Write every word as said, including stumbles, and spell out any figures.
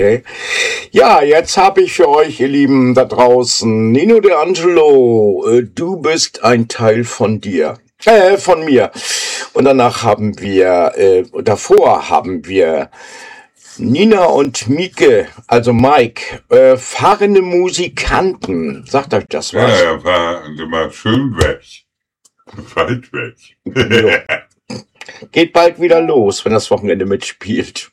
Okay. Ja, jetzt habe ich für euch, ihr Lieben da draußen, Nino D'Angelo, äh, du bist ein Teil von dir. Äh, von mir. Und danach haben wir, äh, davor haben wir Nina und Mieke, also Mike, äh, fahrende Musikanten. Sagt euch das Ja, was? er war immer schön weg. Weit weg. Ja. Geht bald wieder los, wenn das Wochenende mitspielt.